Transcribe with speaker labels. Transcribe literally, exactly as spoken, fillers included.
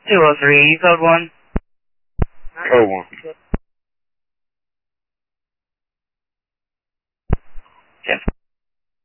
Speaker 1: two oh three, you code one?
Speaker 2: Code one.
Speaker 1: Yes.